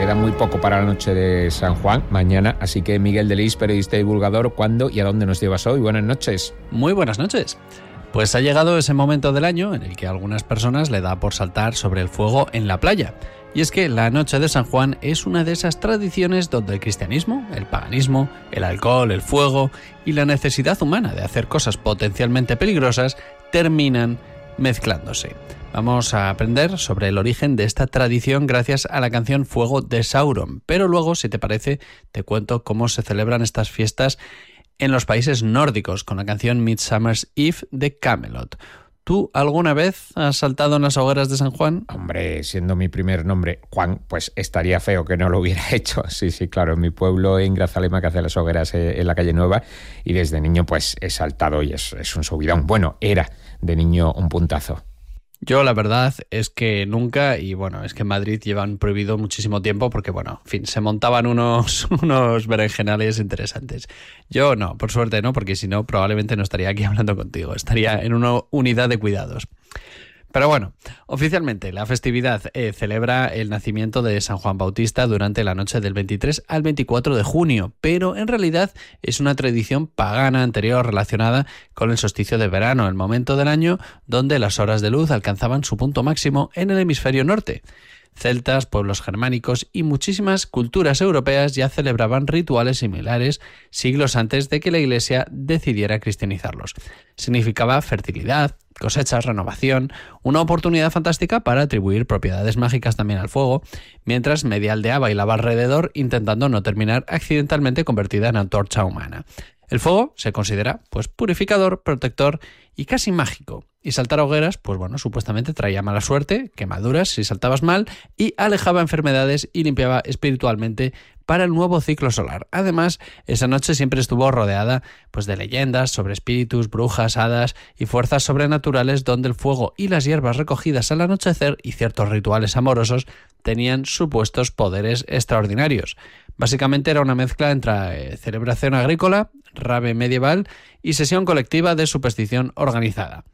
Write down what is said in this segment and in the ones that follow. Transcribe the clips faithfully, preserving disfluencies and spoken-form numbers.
queda muy poco para la noche de San Juan, mañana, así que Miguel de Lis, periodista y divulgador, ¿cuándo y a dónde nos llevas hoy? Buenas noches. Muy buenas noches. Pues ha llegado ese momento del año en el que a algunas personas le da por saltar sobre el fuego en la playa. Y es que la noche de San Juan es una de esas tradiciones donde el cristianismo, el paganismo, el alcohol, el fuego y la necesidad humana de hacer cosas potencialmente peligrosas terminan mezclándose. Vamos a aprender sobre el origen de esta tradición gracias a la canción Fuego de Sauron, pero luego, si te parece, te cuento cómo se celebran estas fiestas en los países nórdicos con la canción Midsummer's Eve de Camelot. ¿Tú alguna vez has saltado en las hogueras de San Juan? Hombre, siendo mi primer nombre Juan, pues estaría feo que no lo hubiera hecho. Sí, sí, claro, en mi pueblo, en Grazalema, que hace las hogueras en la calle Nueva, y desde niño pues he saltado y es, es un subidón. Bueno, era de niño un puntazo. Yo la verdad es que nunca, y bueno, es que en Madrid llevan prohibido muchísimo tiempo porque, bueno, en fin, se montaban unos, unos berenjenales interesantes. Yo no, por suerte no, porque si no probablemente no estaría aquí hablando contigo, estaría en una unidad de cuidados. Pero bueno, oficialmente la festividad eh, celebra el nacimiento de San Juan Bautista durante la noche del veintitrés al veinticuatro de junio, pero en realidad es una tradición pagana anterior relacionada con el solsticio de verano, el momento del año donde las horas de luz alcanzaban su punto máximo en el hemisferio norte. Celtas, pueblos germánicos y muchísimas culturas europeas ya celebraban rituales similares siglos antes de que la Iglesia decidiera cristianizarlos. Significaba fertilidad, cosechas, renovación, una oportunidad fantástica para atribuir propiedades mágicas también al fuego, mientras media aldea bailaba alrededor intentando no terminar accidentalmente convertida en antorcha humana. El fuego se considera pues purificador, protector y casi mágico. Y saltar hogueras, pues bueno, supuestamente traía mala suerte, quemaduras si saltabas mal, y alejaba enfermedades y limpiaba espiritualmente para el nuevo ciclo solar. Además, esa noche siempre estuvo rodeada pues de leyendas sobre espíritus, brujas, hadas y fuerzas sobrenaturales donde el fuego y las hierbas recogidas al anochecer y ciertos rituales amorosos tenían supuestos poderes extraordinarios. Básicamente era una mezcla entre eh, celebración agrícola, rave medieval y sesión colectiva de superstición organizada.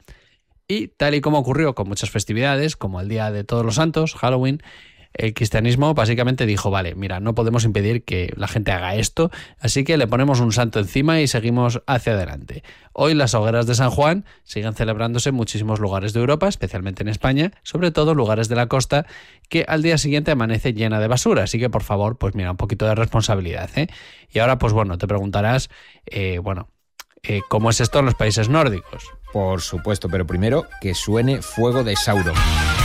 Y tal y como ocurrió con muchas festividades, como el Día de Todos los Santos, Halloween, el cristianismo básicamente dijo, vale, mira, no podemos impedir que la gente haga esto, así que le ponemos un santo encima y seguimos hacia adelante. Hoy las hogueras de San Juan siguen celebrándose en muchísimos lugares de Europa, especialmente en España, sobre todo lugares de la costa, que al día siguiente amanece llena de basura, así que por favor, pues mira, un poquito de responsabilidad, ¿eh? Y ahora, pues bueno, te preguntarás, eh, bueno, eh, ¿cómo es esto en los países nórdicos? Por supuesto, pero primero que suene Fuego de Sauron.